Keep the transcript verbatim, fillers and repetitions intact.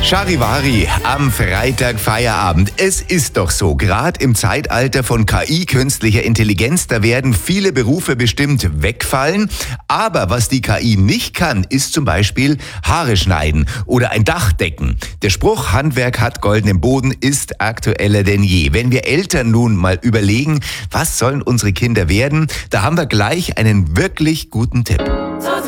Charivari am Freitag Feierabend. Es ist doch so, gerade im Zeitalter von K I, künstlicher Intelligenz, da werden viele Berufe bestimmt wegfallen. Aber was die K I nicht kann, ist zum Beispiel Haare schneiden oder ein Dach decken. Der Spruch, Handwerk hat goldenen Boden, ist aktueller denn je. Wenn wir Eltern nun mal überlegen, was sollen unsere Kinder werden, da haben wir gleich einen wirklich guten Tipp.